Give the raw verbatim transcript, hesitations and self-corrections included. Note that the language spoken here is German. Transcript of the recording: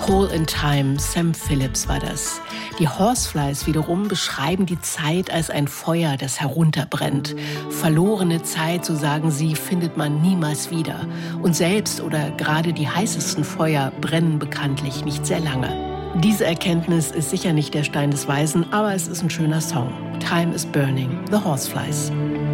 Hole in Time, Sam Phillips war das. Die Horseflies wiederum beschreiben die Zeit als ein Feuer, das herunterbrennt. Verlorene Zeit, so sagen sie, findet man niemals wieder. Und selbst oder gerade die heißesten Feuer brennen bekanntlich nicht sehr lange. Diese Erkenntnis ist sicher nicht der Stein des Weisen, aber es ist ein schöner Song. Time is Burning, The Horseflies.